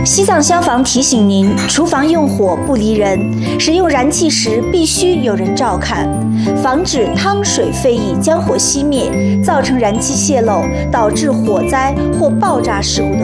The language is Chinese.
西藏消防提醒您：厨房用火不离人，使用燃气时必须有人照看，防止汤水沸溢将火熄灭，造成燃气泄漏，导致火灾或爆炸事故的